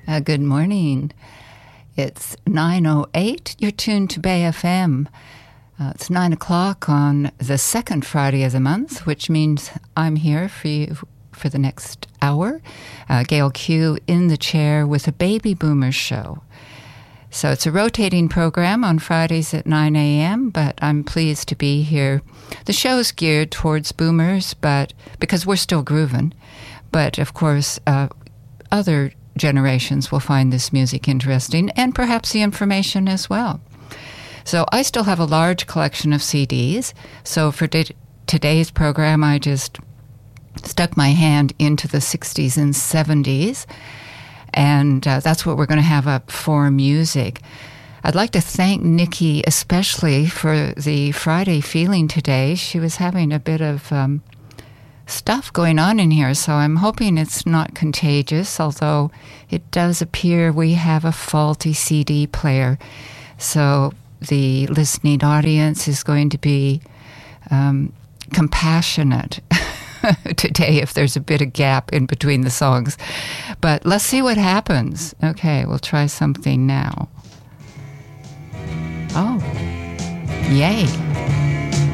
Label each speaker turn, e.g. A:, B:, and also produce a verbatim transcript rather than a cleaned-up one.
A: Uh, good morning. It's nine oh eight. You're tuned to Bay F M. Uh, it's nine o'clock on the second Friday of the month, which means I'm here for you for the next hour. Uh, Gail Q in the chair with a Baby Boomers show. So it's a rotating program on Fridays at nine a.m., but I'm pleased to be here. The show's geared towards boomers, but because we're still grooving. But, of course, uh, other generations will find this music interesting, and perhaps the information as well. So I still have a large collection of C Ds. So for t- today's program, I just stuck my hand into the sixties and seventies. And uh, that's what we're going to have up for music. I'd like to thank Nikki especially for the Friday feeling today. She was having a bit of um, stuff going on in here, so I'm hoping it's not contagious, although it does appear we have a faulty C D player. So the listening audience is going to be um, compassionate today if there's a bit of gap in between the songs. But let's see what happens. Okay, we'll try something now. Oh, yay.